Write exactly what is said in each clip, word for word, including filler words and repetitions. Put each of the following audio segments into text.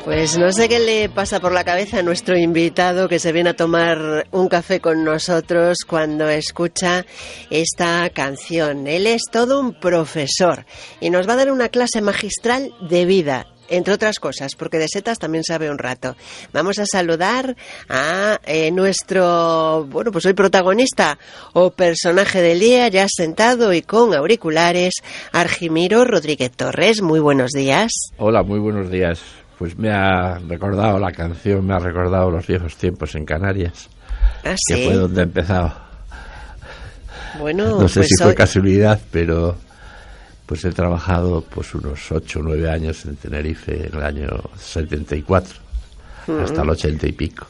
Pues no sé qué le pasa por la cabeza a nuestro invitado que se viene a tomar un café con nosotros cuando escucha esta canción. Él es todo un profesor y nos va a dar una clase magistral de vida, entre otras cosas, porque de setas también sabe un rato. Vamos a saludar a eh, nuestro, bueno, pues hoy protagonista o personaje del día, ya sentado y con auriculares, Argimiro Rodríguez Torres. Muy buenos días. Hola, muy buenos días. Pues me ha recordado la canción, me ha recordado los viejos tiempos en Canarias, ¿Ah, sí? que fue donde he empezado. Bueno, no sé pues si fue hoy... casualidad, pero pues he trabajado pues unos ocho o nueve años en Tenerife en el año setenta y cuatro, uh-huh, hasta el ochenta y pico.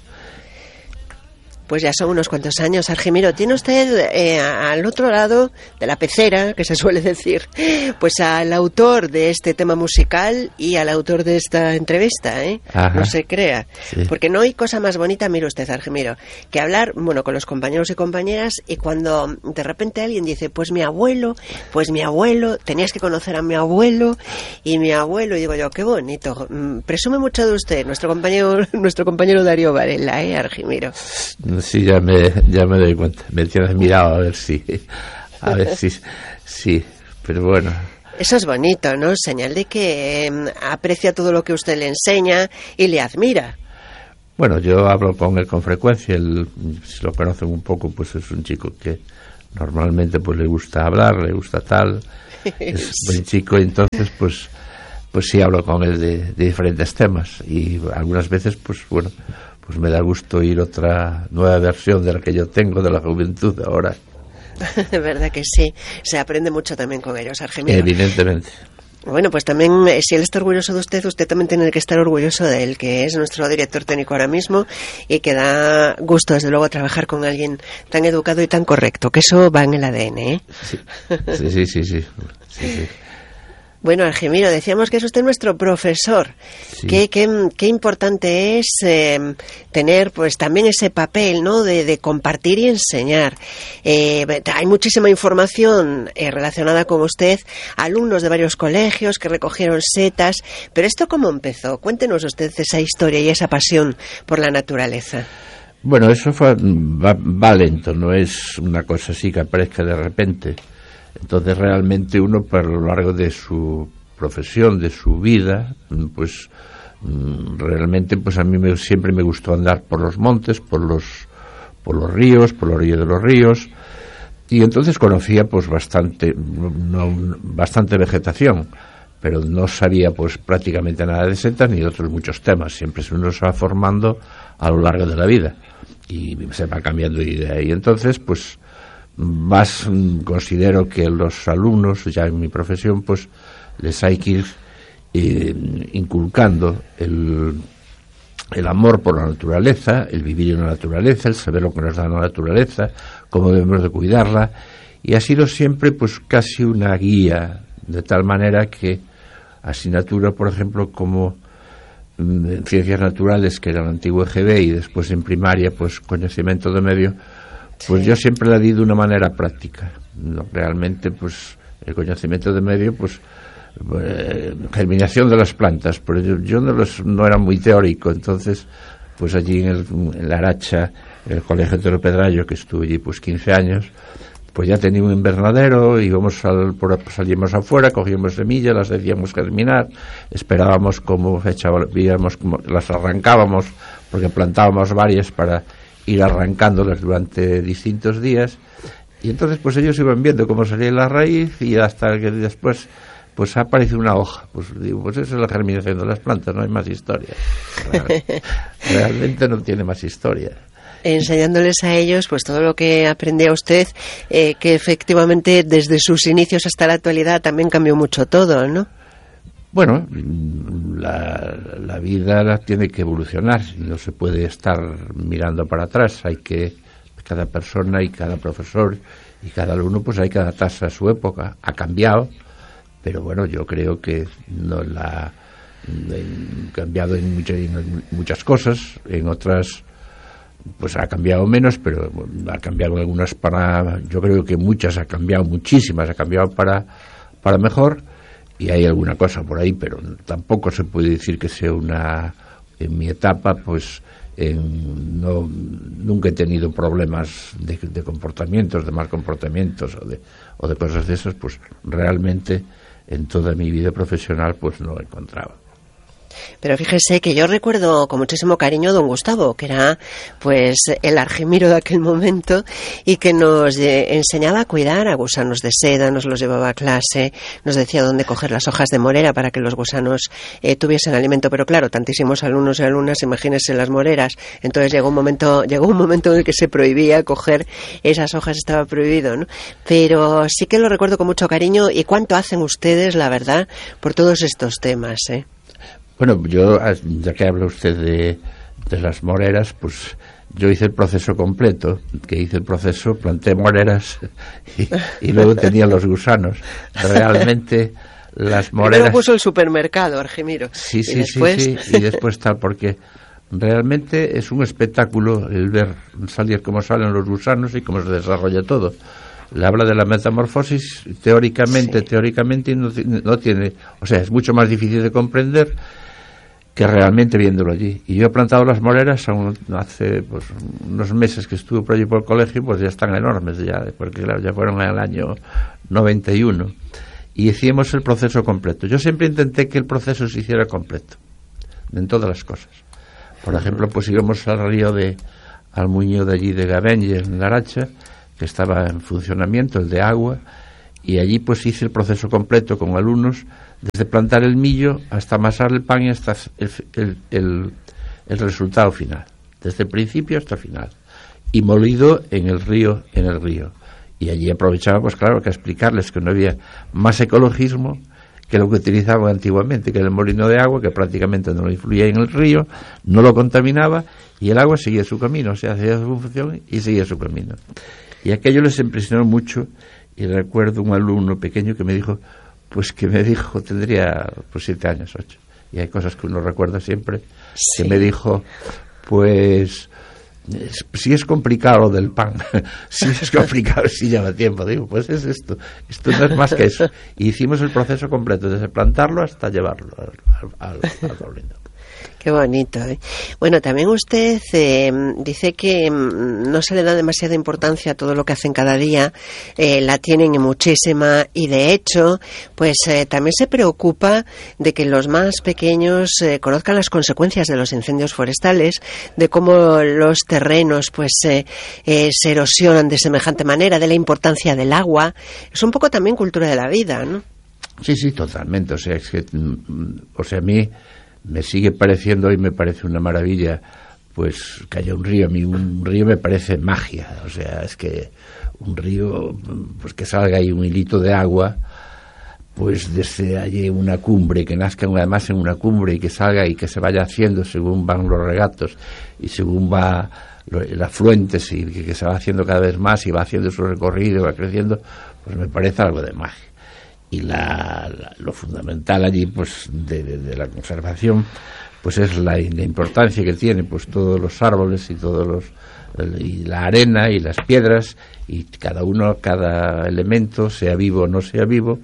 Pues ya son unos cuantos años. Argimiro, tiene usted eh, al otro lado de la pecera, que se suele decir, pues al autor de este tema musical y al autor de esta entrevista, ¿eh? No se crea. Sí. Porque no hay cosa más bonita, mire usted, Argimiro, que hablar, bueno, con los compañeros y compañeras, y cuando de repente alguien dice, pues mi abuelo, pues mi abuelo, tenías que conocer a mi abuelo, y mi abuelo, y digo yo, qué bonito. Presume mucho de usted, nuestro compañero, nuestro compañero Darío Varela, ¿eh, Argimiro? Sí, ya me, ya me doy cuenta. Me tienes mirado a ver si, a ver si, sí, pero bueno. Eso es bonito, ¿no? Señal de que eh, aprecia todo lo que usted le enseña y le admira. Bueno, yo hablo con él con frecuencia. Él, si lo conocen un poco, pues es un chico que normalmente pues le gusta hablar, le gusta tal. Es buen chico, entonces pues, pues sí hablo con él de, de diferentes temas y algunas veces, pues bueno, pues me da gusto oír otra nueva versión de la que yo tengo de la juventud ahora. ¿Verdad que sí? Se aprende mucho también con ellos, Argimiro. Evidentemente. Bueno, pues también, si él está orgulloso de usted, usted también tiene que estar orgulloso de él, que es nuestro director técnico ahora mismo y que da gusto, desde luego, trabajar con alguien tan educado y tan correcto, que eso va en el A D N, ¿eh? Sí, sí, sí, sí, sí, sí, sí. Bueno, Argimiro, decíamos que es usted nuestro profesor. Sí. Qué, qué, qué importante es eh, tener pues también ese papel, ¿no?, de, de compartir y enseñar. Eh, hay muchísima información eh, relacionada con usted, alumnos de varios colegios que recogieron setas, pero ¿esto cómo empezó? Cuéntenos usted esa historia y esa pasión por la naturaleza. Bueno, eso fue, va, va lento, no es una cosa así que aparezca de repente. Entonces realmente uno, por lo largo de su profesión, de su vida, pues realmente pues a mí me, siempre me gustó andar por los montes, por los por los ríos, por los ríos de los ríos, y entonces conocía pues bastante no, bastante vegetación, pero no sabía pues prácticamente nada de setas ni de otros muchos temas. Siempre uno se va formando a lo largo de la vida y se va cambiando de idea, y entonces pues más considero que los alumnos, ya en mi profesión, pues les hay que ir eh, inculcando el, el amor por la naturaleza, el vivir en la naturaleza, el saber lo que nos da la naturaleza, cómo debemos de cuidarla, y ha sido siempre pues casi una guía, de tal manera que asignatura, por ejemplo, como en ciencias naturales, que era el antiguo E G B, y después en primaria pues conocimiento de medio, pues sí, yo siempre la di de una manera práctica. No, realmente, pues, el conocimiento de medio, pues, eh, germinación de las plantas, pero yo, yo no, los, no era muy teórico, entonces, pues allí en, el, en la Aracha, en el Colegio Tero Pedrayo, que estuve allí, pues, quince años, pues ya tenía un invernadero, íbamos al, por, salíamos afuera, cogíamos semillas, las hacíamos germinar, esperábamos como echábamos, como las arrancábamos, porque plantábamos varias para ir arrancándolas durante distintos días, y entonces pues ellos iban viendo cómo salía la raíz, y hasta que después pues aparece una hoja. Pues digo, pues eso es la germinación de las plantas, no hay más historia. Realmente no tiene más historia. Enseñándoles a ellos pues todo lo que aprendía usted, eh, que efectivamente desde sus inicios hasta la actualidad también cambió mucho todo, ¿no? Bueno, la, la vida la tiene que evolucionar, no se puede estar mirando para atrás, hay que, cada persona y cada profesor y cada alumno pues hay que adaptarse a su época. Ha cambiado, pero bueno, yo creo que no la ha cambiado en muchas, en muchas cosas, en otras pues ha cambiado menos, pero ha cambiado algunas para, yo creo que muchas ha cambiado, muchísimas ha cambiado para, para mejor. Y hay alguna cosa por ahí, pero tampoco se puede decir que sea una en mi etapa, pues en, no, nunca he tenido problemas de, de comportamientos, de mal comportamientos o de, o de cosas de esas, pues realmente en toda mi vida profesional pues no he encontrado. Pero fíjese que yo recuerdo con muchísimo cariño a don Gustavo, que era pues el Argimiro de aquel momento y que nos eh, enseñaba a cuidar a gusanos de seda, nos los llevaba a clase, nos decía dónde coger las hojas de morera para que los gusanos eh, tuviesen alimento. Pero claro, tantísimos alumnos y alumnas, imagínense las moreras. Entonces llegó un momento, llegó un momento en el que se prohibía coger esas hojas, estaba prohibido, ¿no? Pero sí que lo recuerdo con mucho cariño. ¿Y cuánto hacen ustedes, la verdad, por todos estos temas, eh? Bueno, yo, ya que habla usted de, de las moreras, pues yo hice el proceso completo, que hice el proceso, planté moreras y, y luego tenía los gusanos. Realmente las moreras... Primero puso el supermercado, Argimiro. Sí, sí, y después... sí, sí, y después tal, porque realmente es un espectáculo el ver salir cómo salen los gusanos y cómo se desarrolla todo. Le habla de la metamorfosis, teóricamente, sí. teóricamente no, no tiene... O sea, es mucho más difícil de comprender que realmente viéndolo allí. Y yo he plantado las moreras aún hace pues, unos meses que estuve por allí por el colegio, pues ya están enormes, ya, porque claro, ya fueron en el año noventa y uno. Y hicimos el proceso completo. Yo siempre intenté que el proceso se hiciera completo, en todas las cosas. Por ejemplo, pues íbamos al río de Almuño de allí de Gavenge, en Laracha, que estaba en funcionamiento, el de agua, y allí pues hice el proceso completo con alumnos, desde plantar el millo hasta amasar el pan y hasta el, el, el, el resultado final, desde el principio hasta el final, y molido en el río, en el río. Y allí aprovechaba, pues claro, que explicarles que no había más ecologismo que lo que utilizaban antiguamente, que era el molino de agua, que prácticamente no lo influía en el río, no lo contaminaba, y el agua seguía su camino, o sea, hacía su función y seguía su camino. Y aquello les impresionó mucho, y recuerdo un alumno pequeño que me dijo, pues que me dijo, tendría pues siete años, ocho, y hay cosas que uno recuerda siempre, sí. que me dijo, pues, si es complicado lo del pan, si es complicado, si lleva tiempo, digo, pues es esto, esto no es más que eso. Y hicimos el proceso completo, desde plantarlo hasta llevarlo al, al, al molino. Qué bonito, ¿eh? Bueno, también usted eh, dice que no se le da demasiada importancia a todo lo que hacen cada día, eh, la tienen muchísima y de hecho, pues eh, también se preocupa de que los más pequeños eh, conozcan las consecuencias de los incendios forestales, de cómo los terrenos pues eh, eh, se erosionan de semejante manera, de la importancia del agua. Es un poco también cultura de la vida, ¿no? Sí, sí, totalmente. O sea, es que, o sea, a mí me sigue pareciendo y me parece una maravilla pues que haya un río. A mí un río me parece magia, o sea, es que un río, pues que salga ahí un hilito de agua, pues desde allí una cumbre, que nazca además en una cumbre y que salga y que se vaya haciendo según van los regatos y según va el afluente, y que se va haciendo cada vez más y va haciendo su recorrido y va creciendo, pues me parece algo de magia. Y la, la, lo fundamental allí pues de, de, de la conservación pues es la, la importancia que tiene pues todos los árboles y todos los y la arena y las piedras y cada uno, cada elemento, sea vivo o no sea vivo,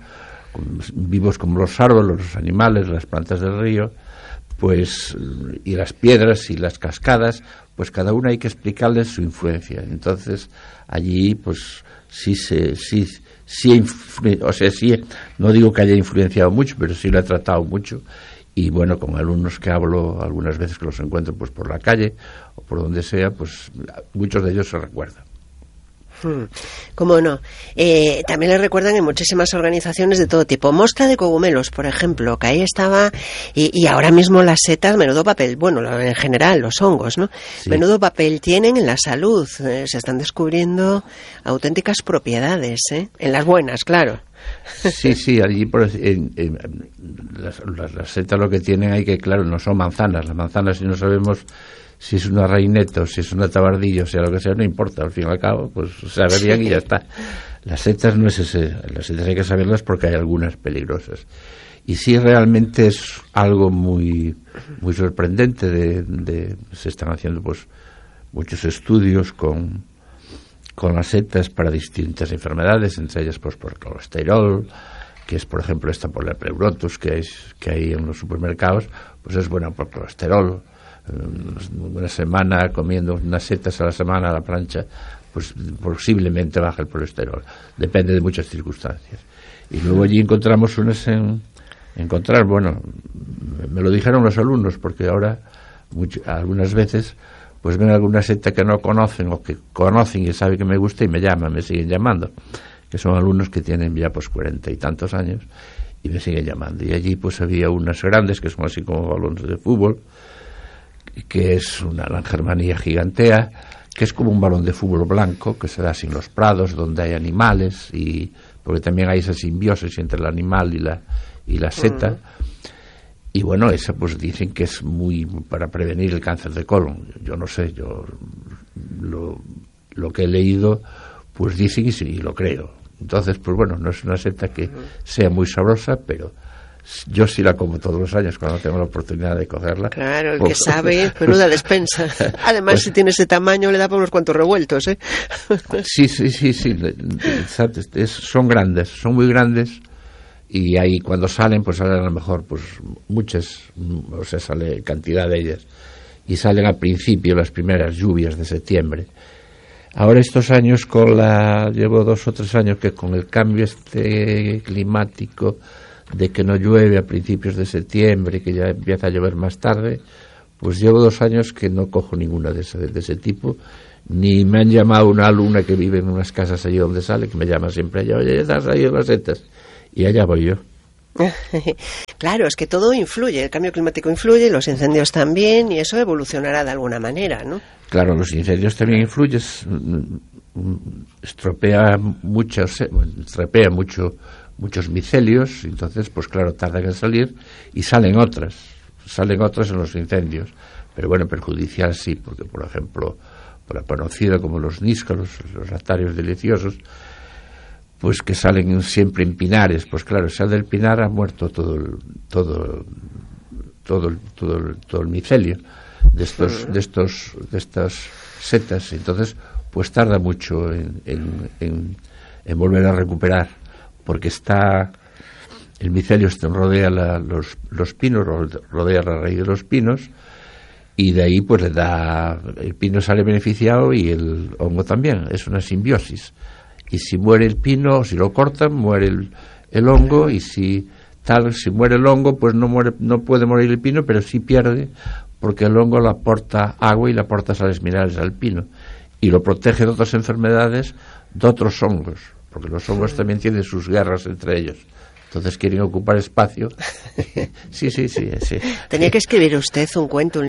vivos como los árboles, los animales, las plantas del río, pues y las piedras y las cascadas, pues cada uno hay que explicarles su influencia. Entonces allí pues sí se sí Sí, o sea, sí, no digo que haya influenciado mucho, pero sí lo he tratado mucho. Y bueno, con alumnos que hablo algunas veces que los encuentro pues por la calle o por donde sea, pues muchos de ellos se recuerdan. Hmm, ¿Cómo no? Eh, también le recuerdan en muchísimas organizaciones de todo tipo. Mostra de cogumelos, por ejemplo, que ahí estaba, y, y ahora mismo las setas, menudo papel, bueno, en general, los hongos, ¿no? Sí. Menudo papel tienen en la salud. Eh, se están descubriendo auténticas propiedades, ¿eh? En las buenas, claro. Sí, sí, allí por, en, en, las, las, las setas lo que tienen hay que, claro, no son manzanas. Las manzanas, si no sabemos si es una reineta o si es una tabardillo, o sea lo que sea, no importa, al fin y al cabo, pues saberían y ya está. Las setas no es ese, las setas hay que saberlas porque hay algunas peligrosas. Y sí, realmente es algo muy muy sorprendente, de, de se están haciendo pues muchos estudios con, con las setas para distintas enfermedades, entre ellas pues por el colesterol, que es por ejemplo esta por la pleurotus que, es, que hay en los supermercados, pues es buena por colesterol. una semana comiendo unas setas a la semana a la plancha, pues posiblemente baja el colesterol. Depende de muchas circunstancias. Y luego allí encontramos unas en, encontrar, bueno, me lo dijeron los alumnos, porque ahora mucho, algunas veces pues ven alguna seta que no conocen o que conocen y saben que me gusta y me llaman, me siguen llamando, que son alumnos que tienen ya pues cuarenta y tantos años y me siguen llamando. Y allí pues había unas grandes que son así como balones de fútbol, que es una langermanía gigantea, que es como un balón de fútbol blanco que se da sin los prados donde hay animales, y porque también hay esa simbiosis entre el animal y la y la seta. Uh-huh. Y bueno, esa pues dicen que es muy para prevenir el cáncer de colon. Yo no sé, yo lo, lo que he leído pues dicen y, sí, y lo creo. Entonces pues bueno, no es una seta que uh-huh. sea muy sabrosa, pero yo sí la como todos los años cuando tengo la oportunidad de cogerla. Claro, el pues, que sabe, menuda despensa. Además, pues, si tiene ese tamaño, le da para unos cuantos revueltos, ¿eh? Sí, sí, sí, sí. Es, son grandes, son muy grandes. Y ahí cuando salen, pues salen a lo mejor pues muchas, o sea, sale cantidad de ellas. Y salen al principio, las primeras lluvias de septiembre. Ahora estos años, con la llevo dos o tres años que con el cambio este climático, de que no llueve a principios de septiembre, que ya empieza a llover más tarde, pues llevo dos años que no cojo ninguna de ese, de ese tipo, ni me han llamado una alumna que vive en unas casas allí donde sale, que me llama siempre allá, oye, ¿estás ahí en las setas? Y allá voy yo. Claro, es que todo influye, el cambio climático influye, los incendios también, y eso evolucionará de alguna manera, ¿no? Claro, los incendios también influyen, estropea mucho, estropea mucho muchos micelios, entonces pues claro, tardan en salir y salen otras, salen otras en los incendios, pero bueno, perjudicial sí, porque por ejemplo, por la conocida como los níscalos, los atarios deliciosos, pues que salen siempre en pinares, pues claro, sale del pinar ha muerto todo el, todo todo el, todo el, todo el micelio de estos de estos de estas setas, entonces pues tarda mucho en, en, en, en volver a recuperar, porque está el micelio rodea la, los, los pinos, rodea la raíz de los pinos, y de ahí pues le da, el pino sale beneficiado y el hongo también, es una simbiosis. Y si muere el pino, si lo cortan, muere el, el hongo, y si tal, si muere el hongo, pues no muere, no puede morir el pino, pero sí pierde, porque el hongo le aporta agua y le aporta sales minerales al pino, y lo protege de otras enfermedades, de otros hongos, porque los hongos también tienen sus guerras entre ellos. Entonces quieren ocupar espacio. Sí, sí, sí, sí. Tenía que escribir usted un cuento, un